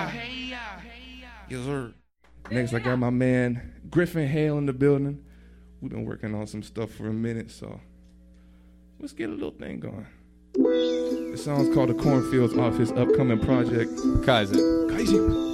Yes, sir. Next, I got my man Griffin Hale in the building. We've been working on some stuff for a minute, so let's get a little thing going. The song's called The Cornfields off his upcoming project, Kaizen.